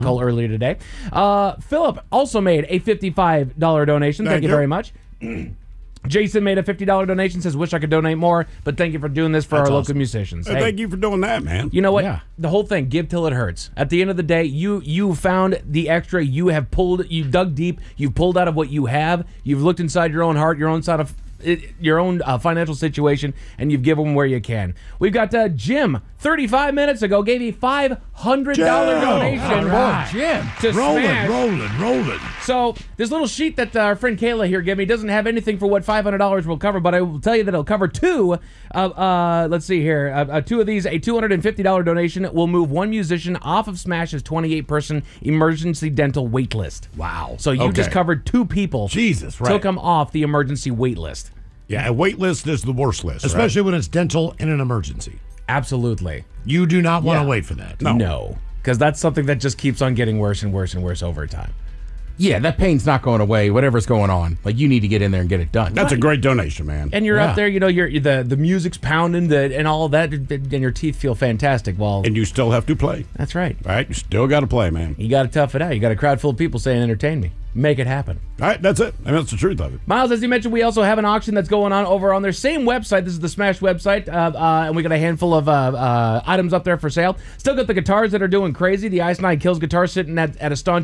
call earlier today. Philip also made a $55 donation. Thank you very much. Jason made a $50 donation, says, wish I could donate more, but thank you for doing this for our local musicians. Hey, thank you for doing that, man. You know what? Yeah. The whole thing, give till it hurts. At the end of the day, you found the extra. You have you dug deep. You've pulled out of what you have. You've looked inside your own heart, your own side of your own financial situation, and you've given them where you can. We've got Jim, 35 minutes ago, gave a $500 donation. Right. Jim. To Smash. Rolling. So this little sheet that our friend Kayla here gave me doesn't have anything for what $500 will cover, but I will tell you that it'll cover two. Let's see here. Two of these, a $250 donation will move one musician off of Smash's 28-person emergency dental wait list. Wow. So you just covered two people. Jesus, right. Took them off the emergency wait list. Yeah, a wait list is the worst list. Especially when it's dental in an emergency. Absolutely. You do not want to wait for that. No. Because that's something that just keeps on getting worse and worse and worse over time. Yeah, that pain's not going away, whatever's going on. Like, you need to get in there and get it done. That's a great donation, man. And you're up there, you know, the music's pounding and all of that, and your teeth feel fantastic. And you still have to play. That's right. Right? You still got to play, man. You got to tough it out. You got a crowd full of people saying, entertain me. Make it happen. All right, that's it. I mean, that's the truth of it. Miles, as you mentioned, we also have an auction that's going on over on their same website. This is the Smash website, and we got a handful of items up there for sale. Still got the guitars that are doing crazy. The Ice Nine Kills guitar sitting at a staunch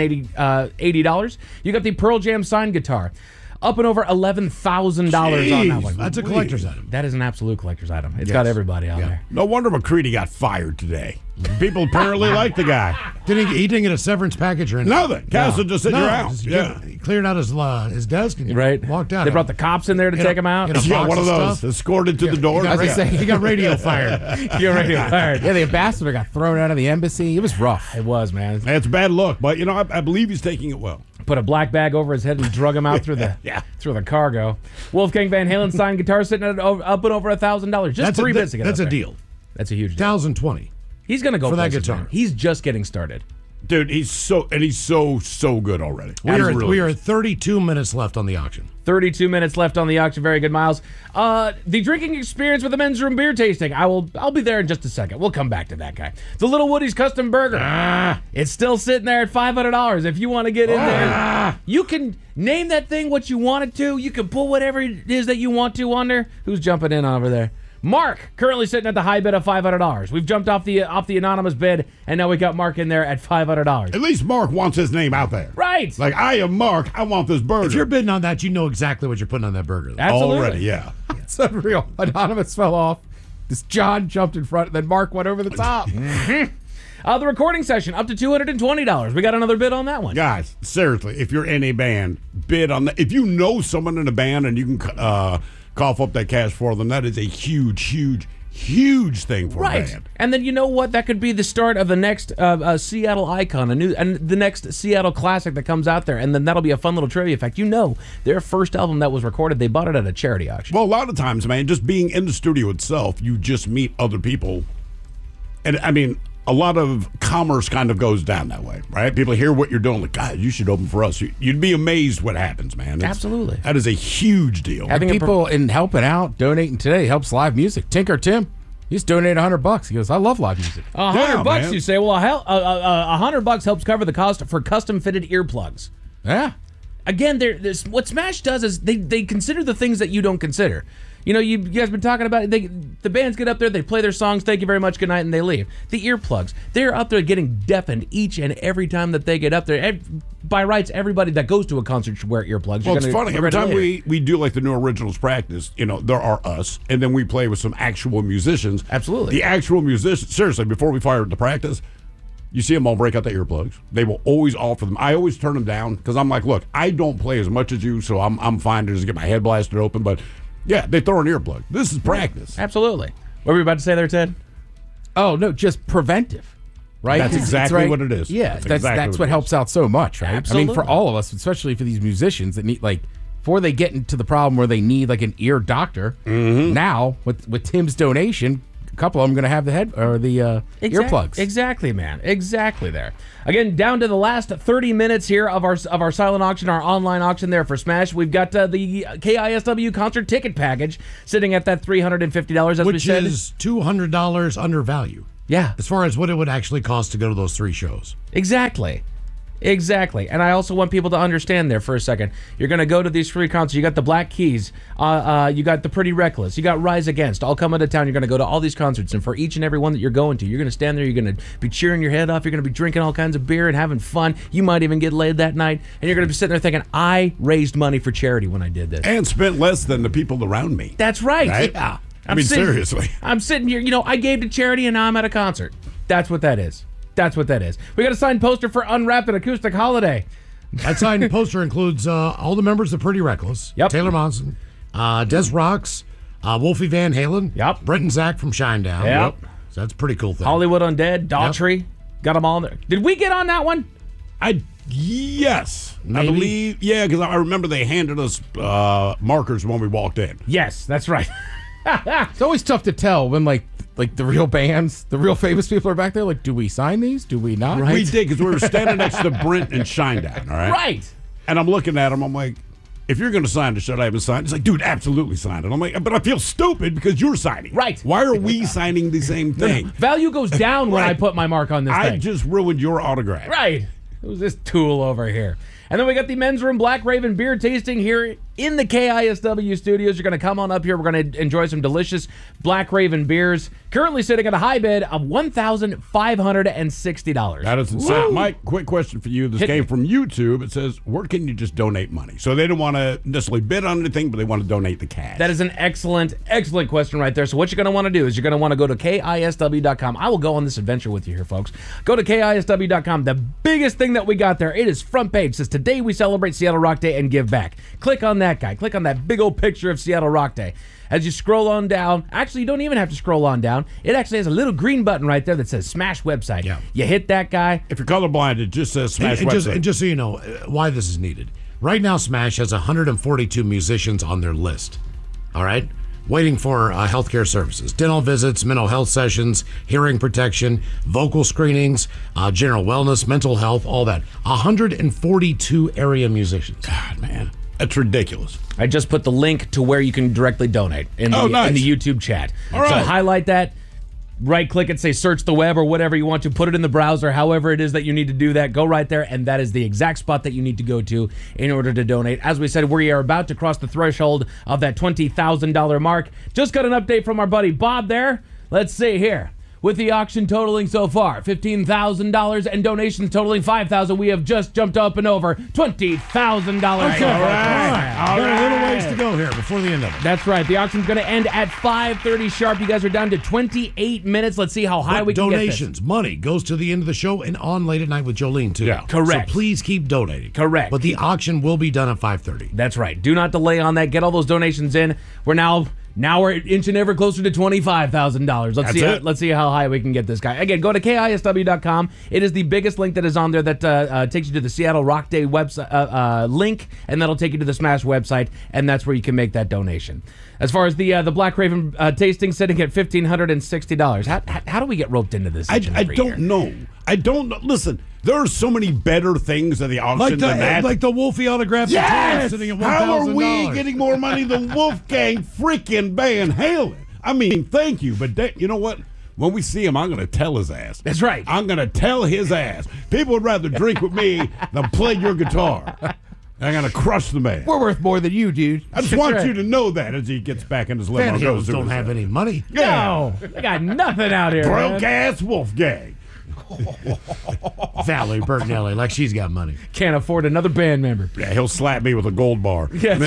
$680. You got the Pearl Jam signed guitar. Up and over $11,000 on that one. That's a collector's item. That is an absolute collector's item. It's got everybody out there. No wonder McCready got fired today. People apparently like the guy. He didn't get a severance package or anything? Nothing. Castle just said, you're out. He cleared out his desk and walked out. They brought the cops in there to take him out. Yeah, one of those. Escorted to the door. He got radio fired. Yeah, the ambassador got thrown out of the embassy. It was rough. It was, man. It's a bad look, but, you know, I believe he's taking it well. Put a black bag over his head and drug him out through the through the cargo. Wolfgang Van Halen signed guitar sitting at up and over $1,000. Just three bits to get That's up a there. deal. That's a huge deal. 1,020. He's gonna go for that places, guitar. man. He's just getting started. Dude, he's so good already. We are at 32 minutes left on the auction. 32 minutes left on the auction. Very good, Miles. The drinking experience with the men's room beer tasting. I'll be there in just a second. We'll come back to that guy. The Little Woody's Custom Burger. It's still sitting there at $500. If you want to get in there, you can name that thing what you want it to. You can put whatever it is that you want to on there. Who's jumping in over there? Mark, currently sitting at the high bid of $500. We've jumped off the anonymous bid, and now we got Mark in there at $500. At least Mark wants his name out there. Right. Like, I am Mark. I want this burger. If you're bidding on that, you know exactly what you're putting on that burger. Absolutely. Already, yeah. It's unreal. Anonymous fell off. This John jumped in front, and then Mark went over the top. The recording session, up to $220. We got another bid on that one. Guys, seriously, if you're in a band, bid on that. If you know someone in a band and you can cough up that cash for them, that is a huge thing for a band. And then you know what? That could be the start of the next Seattle icon, and the next Seattle classic that comes out there, and then that'll be a fun little trivia fact. You know, their first album that was recorded, they bought it at a charity auction. Well, a lot of times, man, just being in the studio itself, you just meet other people. And, I mean, a lot of commerce kind of goes down that way, right? People hear what you're doing, like, God, you should open for us. You'd be amazed what happens, man. Absolutely. That is a huge deal. Having people in helping out, donating today helps live music. Tinker Tim, he's donated $100. He goes, I love live music. $100, man. you say? Well, $100 helps cover the cost for custom-fitted earplugs. Yeah. Again, what Smash does is they consider the things that you don't consider. You know, you guys been talking about it. The bands get up there, they play their songs, thank you very much, good night, and they leave. The earplugs, they're up there getting deafened each and every time that they get up there. By rights, everybody that goes to a concert should wear earplugs. Well, it's funny. Every time we do like the new originals practice, you know, there are us, and then we play with some actual musicians. Absolutely. The actual musicians, seriously, before we fire the practice, you see them all break out the earplugs. They will always offer them. I always turn them down because I'm like, look, I don't play as much as you, so I'm fine to just get my head blasted open, but yeah, they throw an earplug. This is practice. Absolutely. What were you about to say there, Ted? Oh, no, just preventive, right? That's exactly what it is. Yeah, that's what helps out so much, right? Absolutely. I mean, for all of us, especially for these musicians that need, like, before they get into the problem where they need, like, an ear doctor, now, with Tim's donation, a couple of them are going to have the head or the earplugs. Exactly, man. Exactly there. Again, down to the last 30 minutes here of our silent auction, our online auction there for Smash. We've got the KISW concert ticket package sitting at that $350, as we said. Which is $200 under value. Yeah. As far as what it would actually cost to go to those 3 shows. Exactly. And I also want people to understand there for a second. You're going to go to these free concerts. You got the Black Keys. You got the Pretty Reckless. You got Rise Against. All coming to town. You're going to go to all these concerts. And for each and every one that you're going to, you're going to stand there. You're going to be cheering your head off. You're going to be drinking all kinds of beer and having fun. You might even get laid that night. And you're going to be sitting there thinking, I raised money for charity when I did this. And spent less than the people around me. That's right. Right? Yeah. Seriously. I'm sitting here. I gave to charity and now I'm at a concert. That's what that is. We got a signed poster for Unwrapped, an acoustic holiday. That signed poster includes all the members of Pretty Reckless. Yep. Taylor Monson, Des Rocks, Wolfie Van Halen. Yep. Brett and Zach from Shinedown. Yep. So that's a pretty cool thing. Hollywood Undead, Daughtry. Yep. Got them all in there. Did we get on that one? Yes. Maybe. I believe, because I remember they handed us markers when we walked in. Yes, that's right. It's always tough to tell when like the real bands, the real famous people are back there. Like, do we sign these? Do we not? Right. We did, because we were standing next to Brent and Shinedown, all right? Right. And I'm looking at him, I'm like, if you're going to sign the shit I haven't signed, he's like, dude, absolutely sign it. I'm like, but I feel stupid because you're signing. Right. Why are we signing the same thing? Value goes down when Right. I put my mark on this thing. I just ruined your autograph. Right. Who's this tool over here? And then we got the Men's Room Black Raven beer tasting here in the KISW studios. You're going to come on up here. We're going to enjoy some delicious Black Raven beers. Currently sitting at a high bid of $1,560. That is insane. Mike, quick question for you. This came from YouTube. It says, where can you just donate money? So they don't want to necessarily bid on anything, but they want to donate the cash. That is an excellent question right there. So what you're going to want to do is you're going to want to go to KISW.com. I will go on this adventure with you here, folks. Go to KISW.com. The biggest thing that we got there, it is front page. It says, today we celebrate Seattle Rock Day and give back. Click on that guy. Click on that big old picture of Seattle Rock Day. As you scroll on down, actually, you don't even have to scroll on down. It actually has a little green button right there that says Smash Website. Yeah. You hit that guy. If you're colorblind, it just says Smash Website. And just so you know why this is needed. Right now, Smash has 142 musicians on their list. All right? Waiting for healthcare services, dental visits, mental health sessions, hearing protection, vocal screenings, general wellness, mental health, all that. 142 area musicians. God, man. That's ridiculous. I just put the link to where you can directly donate in the, nice. in the YouTube chat. All right. So highlight that, right-click it, say search the web or whatever you want to. Put it in the browser, however it is that you need to do that. Go right there, and that is the exact spot that you need to go to in order to donate. As we said, we are about to cross the threshold of that $20,000 mark. Just got an update from our buddy Bob there. Let's see here. With the auction totaling so far $15,000 and donations totaling $5,000, we have just jumped up and over $20,000. Okay. All right. Got a little ways to go here before the end of it. That's right. The auction's going to end at 5:30 sharp. You guys are down to 28 minutes. Let's see how high we can get this. Donations, money goes to the end of the show and on late at night with Jolene too. Yeah. Correct. So please keep donating. Correct. But the auction will be done at 5:30. That's right. Do not delay on that. Get all those donations in. Now we're inching ever closer to $25,000. Let's see how high we can get this guy. Again, go to KISW.com. It is the biggest link that is on there that takes you to the Seattle Rock Day website link, and that'll take you to the Smash website, and that's where you can make that donation. As far as the Black Raven tasting, sitting at $1,560. How do we get roped into this? I don't know. I don't know. Listen, there are so many better things at the auction than that. Like the Wolfie autograph. Yes! Sitting at $1,000. How are we getting more money than Wolfgang freaking Van Halen? I mean, thank you, but you know what? When we see him, I'm going to tell his ass. That's right. I'm going to tell his ass. People would rather drink with me than play your guitar. I'm going to crush the man. We're worth more than you, dude. I just want you to know that as he gets back in his limo. Van Halen don't have any money. No, they got nothing out here. Broke man. ass Wolfgang. Valerie Bertinelli, like she's got money. Can't afford another band member. Yeah, he'll slap me with a gold bar. Yes.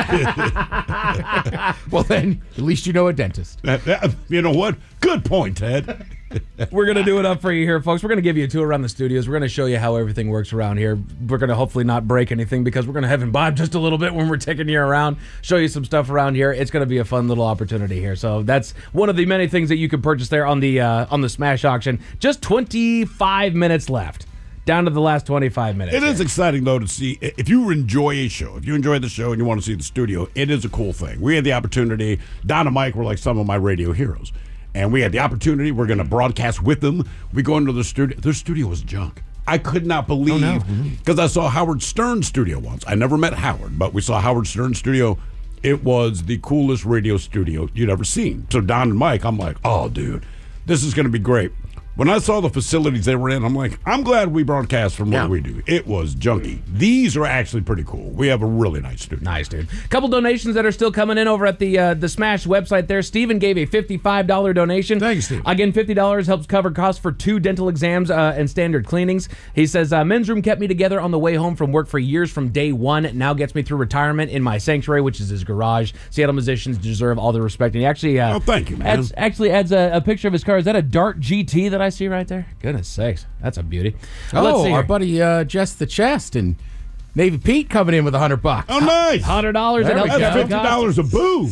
Well, then, at least you know a dentist. You know what? Good point, Ted. We're going to do it up for you here, folks. We're going to give you a tour around the studios. We're going to show you how everything works around here. We're going to hopefully not break anything because we're going to have him bob just a little bit when we're taking you around, show you some stuff around here. It's going to be a fun little opportunity here. So that's one of the many things that you can purchase there on the Smash auction. Just 25 minutes left. Down to the last 25 minutes. It is exciting, though, to see. If you enjoy a show, if you enjoy the show and you want to see the studio, it is a cool thing. We had the opportunity. Don and Mike were like some of my radio heroes. And we had the opportunity. We're going to broadcast with them. We go into the studio. Their studio was junk. I could not believe, because I saw Howard Stern's studio once. I never met Howard, but we saw Howard Stern's studio. It was the coolest radio studio you'd ever seen. So Don and Mike, I'm like, oh, dude, this is going to be great. When I saw the facilities they were in, I'm like, I'm glad we broadcast from what we do. It was junky. These are actually pretty cool. We have a really nice studio. Nice, dude. Couple donations that are still coming in over at the Smash website there. Steven gave a $55 donation. Thank you, Steve. Again, $50 helps cover costs for 2 dental exams and standard cleanings. He says, Men's Room kept me together on the way home from work for years from day one. It now gets me through retirement in my sanctuary, which is his garage. Seattle musicians deserve all the respect. And he actually thank you, man. adds a picture of his car. Is that a Dart GT that I see right there? Goodness sakes. That's a beauty. Oh, our buddy Jess the Chest and Navy Pete coming in with $100. Oh, nice. $100. That's $50 a boob.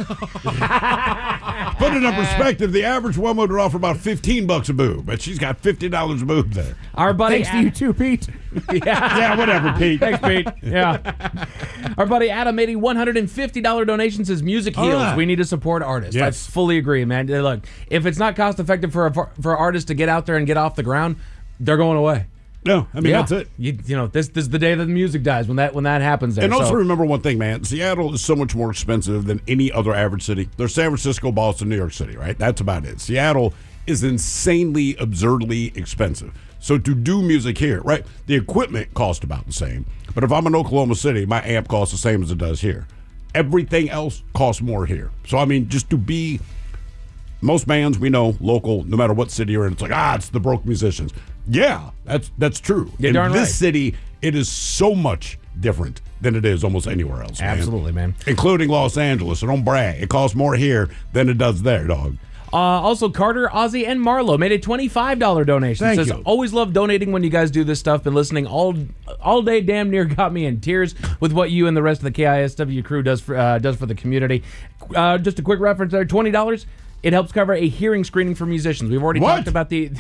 Put it in perspective, the average one would offer about $15 a boob, but she's got $50 a boob there. Our buddy Thanks to you too, Pete. Yeah, whatever, Pete. Thanks, Pete. Yeah. Our buddy Adam made a $150 donation, says music heals. right. We need to support artists. Yes. I fully agree, man. Look, if it's not cost effective for artists to get out there and get off the ground, they're going away. No, I mean, that's it. You know, this is the day that the music dies when that happens there. And also So- remember one thing, man. Seattle is so much more expensive than any other average city. There's San Francisco, Boston, New York City, right? That's about it. Seattle is insanely, absurdly expensive. So to do music here, right, the equipment costs about the same. But if I'm in Oklahoma City, my amp costs the same as it does here. Everything else costs more here. So, I mean, just to be... Most bands we know, local, no matter what city you're in, it's like, it's the broke musicians. Yeah, that's true. You're in darn this right. city, it is so much different than it is almost anywhere else. Absolutely, man. Including Los Angeles. So don't brag. It costs more here than it does there, dog. Also, Carter, Ozzy, and Marlo made a $25 donation. Thank Says, you. always love donating when you guys do this stuff. Been listening all day. Damn near got me in tears with what you and the rest of the KISW crew does for the community. Just a quick reference there. $20. It helps cover a hearing screening for musicians. We've already talked about the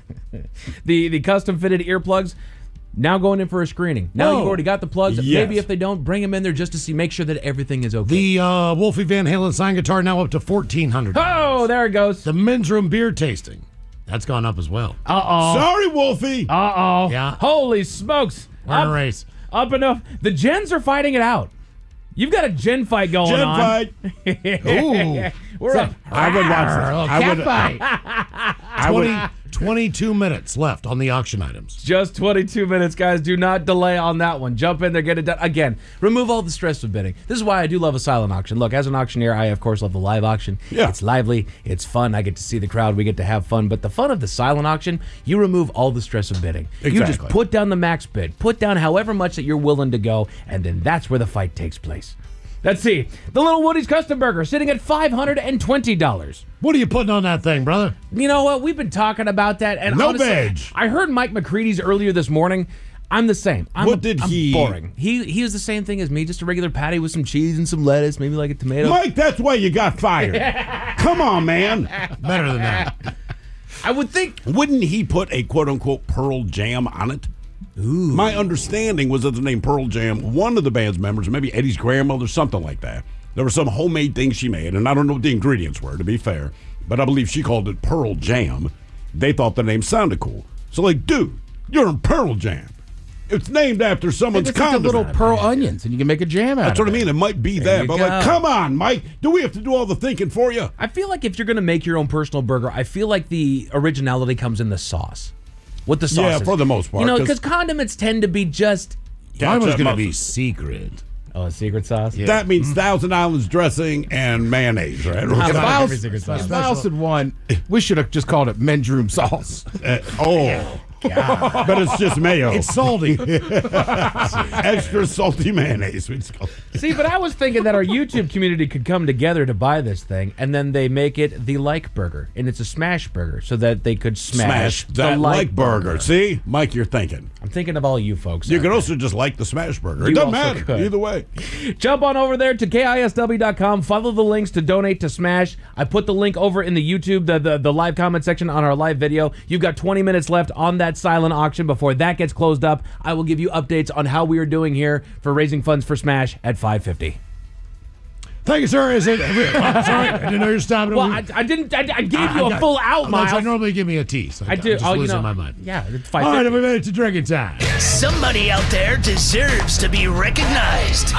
the custom fitted earplugs. Now going in for a screening. Now you've already got the plugs. Yes. Maybe if they don't, bring them in there just to make sure that everything is okay. The Wolfie Van Halen signed guitar now up to $1,400. Oh, there it goes. The Men's Room beer tasting, that's gone up as well. Sorry, Wolfie. Yeah, Holy smokes. we're in a race. Up enough. The gens are fighting it out. You've got a gen fight going Gen on. fight. Ooh, We're up. I would watch that. cat fight. 22 minutes left on the auction items. Just 22 minutes, guys. Do not delay on that one. Jump in there, get it done. Again, remove all the stress of bidding. This is why I do love a silent auction. Look, as an auctioneer, I, of course, love the live auction. Yeah. It's lively. It's fun. I get to see the crowd. We get to have fun. But the fun of the silent auction, you remove all the stress of bidding. You just Exactly. put down the max bid. Put down however much that you're willing to go, and then that's where the fight takes place. Let's see. The Little Woody's Custom Burger sitting at $520. What are you putting on that thing, brother? You know what? We've been talking about that. And No honestly, veg. I heard Mike McCready's earlier this morning. I'm the same. I'm he- boring. He was the same thing as me, just a regular patty with some cheese and some lettuce, maybe like a tomato. Mike, that's why you got fired. Come on, man. Better than that. I would think. Wouldn't he put a quote-unquote Pearl Jam on it? Ooh. My understanding was that the name Pearl Jam, one of the band's members, maybe Eddie's grandmother, something like that. There were some homemade things she made, and I don't know what the ingredients were, to be fair, but I believe she called it Pearl Jam. They thought the name sounded cool. So, like, dude, you're in Pearl Jam. It's named after someone's It's like the condiment. little pearl onions, and you can make a jam out That's of what I it. mean. It might be There that, you but go. like, come on, Mike. Do we have to do all the thinking for you? I feel like if you're going to make your own personal burger, I feel like the originality comes in the sauce. What the sauce Yeah, is. for the most part, You know, 'cause- because condiments tend to be just... Mine was Ketchup, going to be mustard. secret. Oh, a secret sauce? That means Thousand Islands dressing and mayonnaise, right? If Come on, Miles, every secret sauce. if Miles had won, we should have just called it men's room sauce. But it's just mayo. It's salty. extra salty mayonnaise. We just call it. See, but I was thinking that our YouTube community could come together to buy this thing, and then they make it the like burger, and it's a smash burger, so that they could smash that the like burger. See, Mike, you're thinking. I'm thinking of all you folks. You out can there. also just like the smash burger. It You doesn't also matter could. either way. Jump on over there to KISW.com. Follow the links to donate to Smash. I put the link over in the YouTube, the live comment section on our live video. You've got 20 minutes left on that silent auction. Before that gets closed up, I will give you updates on how we are doing here for raising funds for Smash at $550. Thank you, sir. I'm sorry. I didn't know you were stopping. Well, I didn't. I gave you a full out, Miles. Miles. Normally give me a tease. I do. I'm just Oh, you losing know. my mind. Yeah, it's All right, $550. everybody, it's drinking time. Somebody out there deserves to be recognized.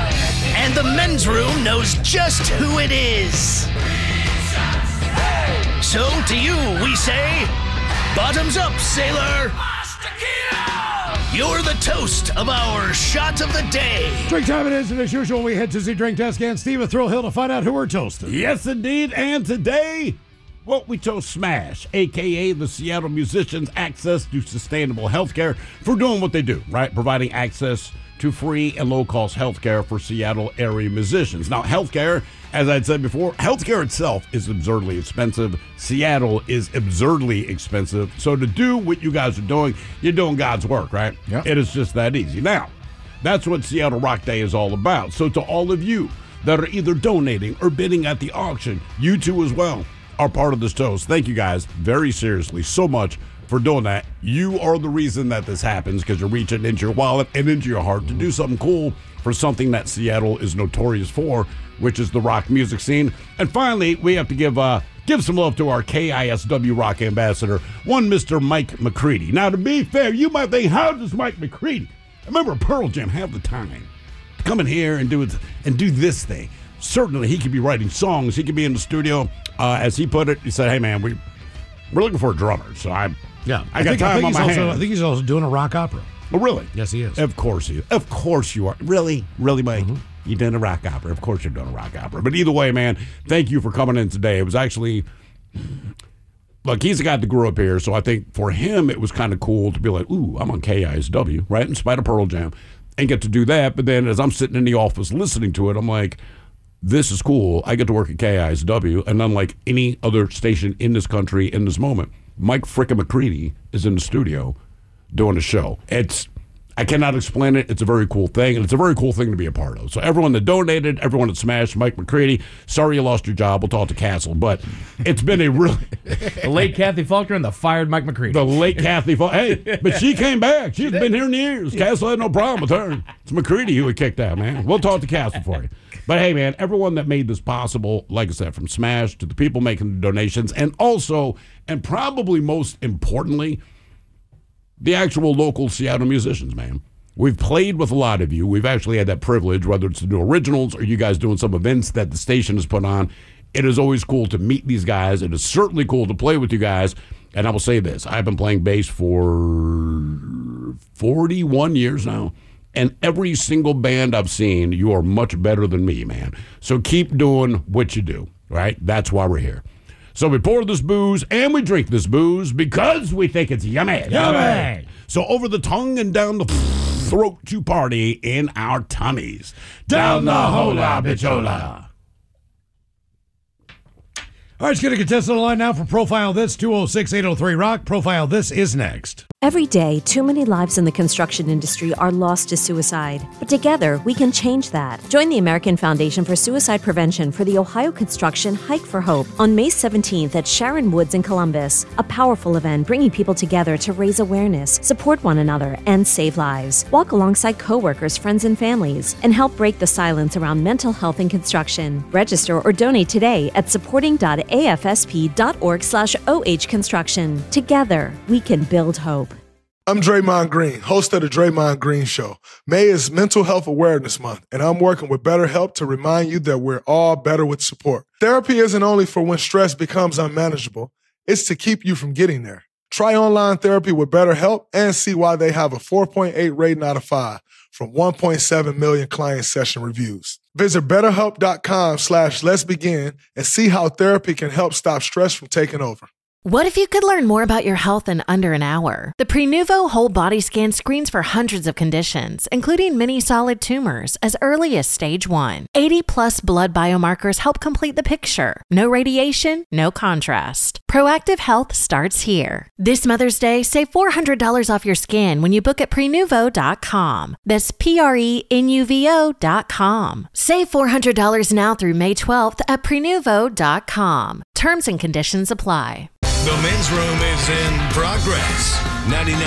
And the men's room knows just who it is. So to you, we say, bottoms up, sailor. You're the toast of our shot of the day. Drink time it is, and as usual, we head to the drink desk and Steve at Thrill Hill to find out who we're toasting. Yes, indeed. And today, well, we toast Smash, a.k.a. the Seattle musicians' access to sustainable health care for doing what they do, right? Providing access to free and low-cost health care for Seattle area musicians. Now, health care, as I'd said before, health care itself is absurdly expensive. Seattle is absurdly expensive. So to do what you guys are doing, you're doing God's work, right? Yep. It is just that easy. Now, that's what Seattle Rock Day is all about. So to all of you that are either donating or bidding at the auction, you too as well are part of this toast. Thank you guys very seriously so much for doing that. You are the reason that this happens because you're reaching into your wallet and into your heart to do something cool for something that Seattle is notorious for, which is the rock music scene. And finally, we have to give some love to our KISW rock ambassador, one Mr. Mike McCready. Now, to be fair, you might think, how does Mike McCready, remember Pearl Jam, have the time to come in here and do this thing? Certainly, he could be writing songs. He could be in the studio. As he put it, he said, hey, man, we're looking for a drummer. So I got time on my hands. I think he's also doing a rock opera. Oh, really? Yes, he is. Of course he is. Of course you are. Really, Mike? Mm-hmm. You're doing a rock opera. Of course you're doing a rock opera. But either way, man, thank you for coming in today. It was actually, look, he's a guy that grew up here, so I think for him it was kind of cool to be like, ooh, I'm on KISW, right, in spite of Pearl Jam, and get to do that. But then as I'm sitting in the office listening to it, I'm like, this is cool. I get to work at KISW, and unlike any other station in this country in this moment, Mike frickin' McCready is in the studio doing a show. I cannot explain it. It's a very cool thing, and it's a very cool thing to be a part of. So everyone that donated, everyone that smashed, Mike McCready, sorry you lost your job. We'll talk to Castle, but it's been a really... The late Kathy Faulkner and the fired Mike McCready. The late Kathy Faulkner. Hey, but she came back. She's been here in years. Castle had no problem with her. It's McCready who had kicked out, man. We'll talk to Castle for you. But hey, man, everyone that made this possible, like I said, from Smash to the people making the donations, and also, and probably most importantly, the actual local Seattle musicians, man. We've played with a lot of you. We've actually had that privilege, whether it's the new originals or you guys doing some events that the station has put on. It is always cool to meet these guys. It is certainly cool to play with you guys. And I will say this, I've been playing bass for 41 years now. And every single band I've seen, you are much better than me, man. So keep doing what you do, right? That's why we're here. So we pour this booze and we drink this booze because we think it's yummy. Yummy! So over the tongue and down the throat to party in our tummies. Down the hola, bichola. All right, let's get a contestant on the line now for Profile This, 206-803-ROCK. Profile This is next. Every day, too many lives in the construction industry are lost to suicide. But together, we can change that. Join the American Foundation for Suicide Prevention for the Ohio Construction Hike for Hope on May 17th at Sharon Woods in Columbus. A powerful event bringing people together to raise awareness, support one another, and save lives. Walk alongside coworkers, friends, and families, and help break the silence around mental health in construction. Register or donate today at supporting.afsp.org/ohconstruction. Together, we can build hope. I'm Draymond Green, host of The Draymond Green Show. May is Mental Health Awareness Month, and I'm working with BetterHelp to remind you that we're all better with support. Therapy isn't only for when stress becomes unmanageable, it's to keep you from getting there. Try online therapy with BetterHelp and see why they have a 4.8 rating out of 5 from 1.7 million client session reviews. Visit BetterHelp.com/let'sbegin and see how therapy can help stop stress from taking over. What if you could learn more about your health in under an hour? The Prenuvo Whole Body Scan screens for hundreds of conditions, including many solid tumors, as early as stage 1. 80-plus blood biomarkers help complete the picture. No radiation, no contrast. Proactive health starts here. This Mother's Day, save $400 off your scan when you book at Prenuvo.com. That's Prenuvo.com. Save $400 now through May 12th at Prenuvo.com. Terms and conditions apply. The men's room is in progress. 99